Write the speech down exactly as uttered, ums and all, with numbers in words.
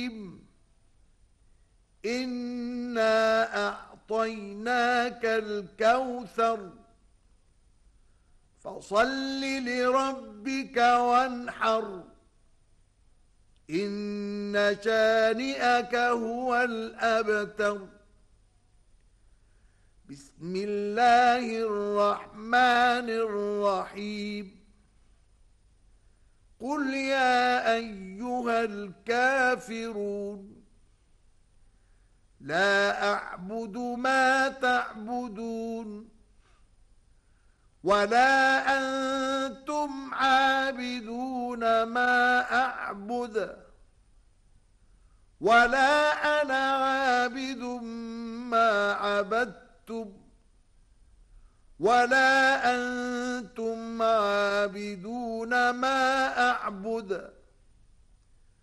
الرحيم إنا أعطيناك الكوثر فصل لربك وانحر إن شانئك هو الأبتر. بسم الله الرحمن الرحيم قل يا أيها الكافرون لا أعبد ما تعبدون ولا أنتم عابدون ما أعبد ولا أنا عابد ما عبدتم ولا أنتم عابدون ما أعبد